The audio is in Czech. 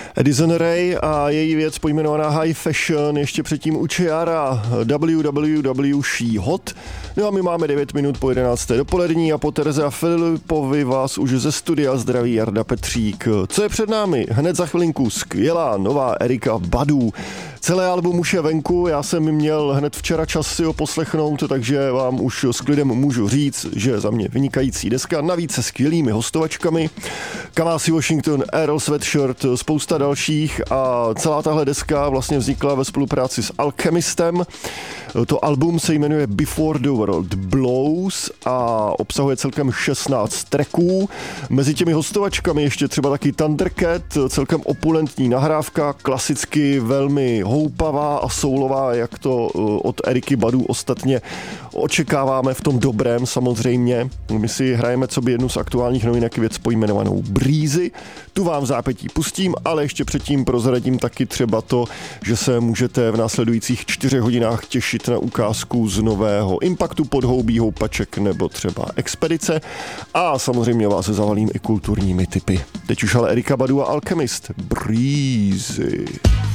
Addison Rae a její věc pojmenovaná High Fashion, ještě předtím u Ciara www She Hot. No a my máme 9 minut po 11. dopolední a po Tereze a Filipovi vás už ze studia zdraví Jarda Petřík. Co je před námi? Hned za chvilinku skvělá nová Erykah Badu. Celé album už je venku, já jsem měl hned včera čas si ho poslechnout, takže vám už s klidem můžu říct, že je za mě vynikající deska, navíc se skvělými hostovačkami. Kamasi Washington, Earl Sweatshirt, spousta dalších a celá tahle deska vlastně vznikla ve spolupráci s Alchemistem. To album se jmenuje Before the World Blows a obsahuje celkem 16 tracků. Mezi těmi hostovačkami ještě třeba taky Thundercat, celkem opulentní nahrávka, klasicky velmi houpavá a soulová, jak to od Eriky Badu ostatně očekáváme v tom dobrém samozřejmě. My si hrajeme coby jednu z aktuálních novinek věc pojmenovanou Breezy. Tu vám v zápětí pustím, ale ještě předtím prozradím taky třeba to, že se můžete v následujících 4 hodinách těšit na ukázku z nového Impactu, Podhoubí, Houpaček nebo třeba Expedice a samozřejmě vás zavalím i kulturními tipy. Teď už ale Erykah Badu a Alchemist. Breezy.